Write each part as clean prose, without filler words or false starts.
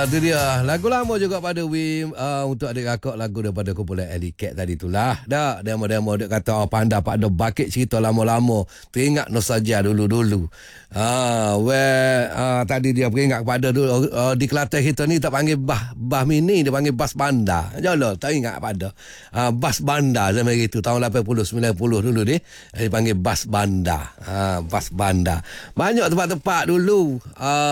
Tu dia lagu lama juga pada Wim, untuk adik kakak, lagu daripada kumpulan Alicat tadi itulah. Dak demo-demo dia kata pandai pada bakit cerita lama-lama, teringat nostalgia dulu-dulu. Tadi dia peringat kepada dulu, di Kelantan kita ni tak panggil bah mini, dia panggil bas bandar. Jolo tak ingat pada bas bandar zaman itu tahun 80 90 dulu dia panggil bas bandar. Bas bandar. Banyak tempat-tempat dulu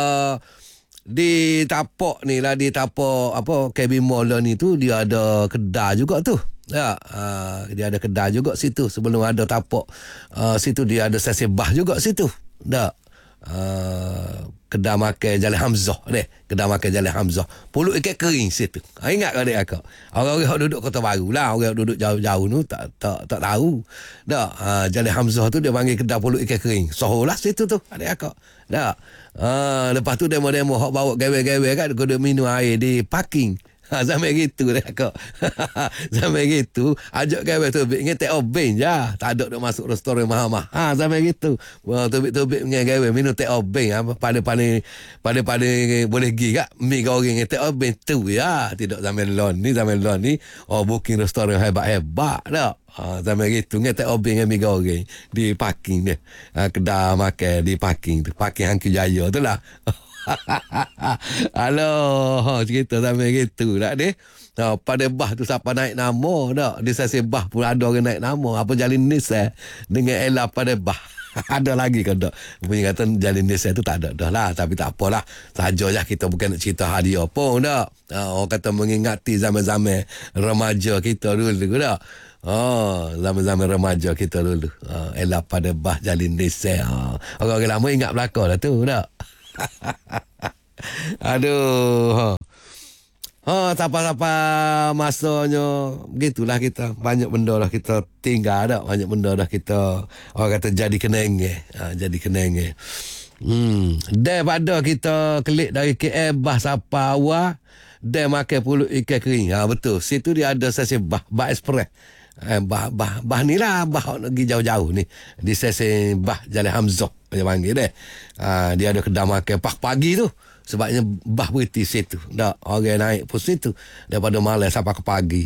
di Tapok ni lah, di Tapok apa KB Mall ni tu dia ada kedai juga tu. Ya, dia ada kedai juga situ sebelum ada Tapok. Situ dia ada stesen bah juga situ. Dak. Kedai makan Jalan Hamzah deh. Kedai makan Jalan Hamzah. Pulut ikan kering situ. Ingat ke adik akak? Orang-orang yang duduk Kota Baru lah, orang yang duduk jauh-jauh tu tak tahu. Dak. Jalan Hamzah tu dia panggil kedai pulut ikan kering. Soholah situ tu adik akak. Dak. Lepas tu demo-demo hok bawa gawe-gawe kan kena minum air di parking. Zaman gitu dah kak. Zaman gitu ajak gawe tubik dengan take off ben je. Tak ada duk masuk restoran mahal-mahal. Zaman gitu. Tubik dengan gawe minum take off ben. Pada-pada boleh pergi kak. Mi goreng dengan take off ben tu ya. Tidak zaman lon ni. Booking restoran hebat-hebat dah. Zaman gitu dengan take off ben dengan mi goreng di parking dia. Kedai makan di parking tu. Parking Hangki Jaya tu lah. Halo, cerita sampai gitu tak deh. Pada bah tu siapa naik nama dak. Di stesen bah pun ada orang naik nama. Apa Jalin Nisa dengan Ella pada bah. Ada lagi ke tak? Punya kata Jalin Nisa tu tak ada dah lah. Tapi tak apalah. Saja je kita bukan nak cerita hadiah pun dak. Orang kata mengingati zaman-zaman remaja kita dulu dak. Zaman-zaman remaja kita dulu. Ella pada bah Jalin Nisa. Orang-orang lama ingat belakang lah tu dak. Aduh. Siapa-siapa masanya begitulah kita. Banyak benda dah kita tinggal dah. Banyak benda dah kita orang kata jadi kenenge. Jadi kenenge. Daripada kita klik dari KL bah siapa awal dia makan pulut ikan kering. Betul. Situ dia ada stesen bah Express. Bah ni lah, bah pergi jauh-jauh ni di stesen bah Jalan Hamzah dia panggil deh. Dia ada kedai makan pagi tu sebabnya bah berhenti situ dak. Orang naik pun situ daripada malam sampai ke pagi.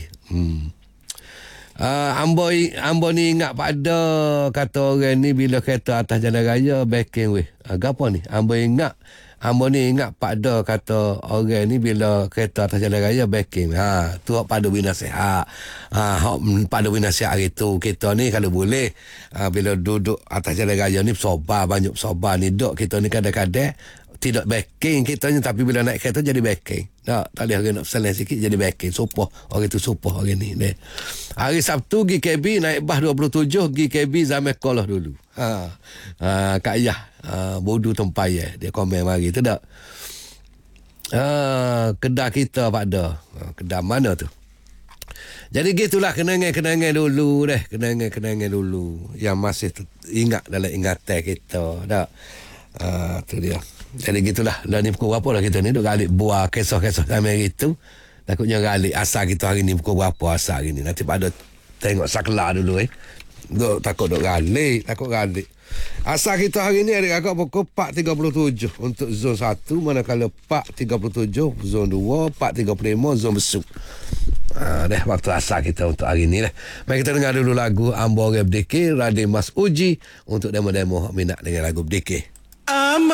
Ambo ni ingat pada kata orang ni bila kereta atas jalan raya backing weh. Gapo ni? Ambo ni ingat pada kata orang ni bila kereta atas jalan raya backing. Tu pada binasihat. Pada binasihat itu kita ni kalau boleh bila duduk atas jalan raya ni banyak sobar ni duk kita ni kadang-kadang tidak backing kita ni, tapi bila naik kereta jadi backing. Tak boleh orang nak pesan sikit jadi backing. Supah orang tu supah orang ni. Hari Sabtu pergi KB naik bah 27 pergi KB zaman sekolah dulu. Kak Yah bodoh tempaya dia komen mari tu tak. Kedai kita pada kedai mana tu. Jadi gitulah kenangan-kenangan dulu deh. Kenangan-kenangan dulu yang masih ingat dalam ingatan kita tak. Tu dia. Jadi gitulah. Dah ni pukul berapa lah kita ni duk galik buah kisah-kisah zaman itu. Takutnya galik asal kita hari ni pukul berapa asal hari ni. Nanti pada tengok saklar dulu takut duk galik. Asal kita hari ni adik kakak pukul 4.37 untuk zon 1, manakala 4.37 zon 2, 4.35 zon besuk. Dah waktu asal kita untuk hari ni lah. Mari kita dengar dulu lagu Ambo Orang Berdikir Raden Mas Uji untuk demo-demo minat dengan lagu Berdikir.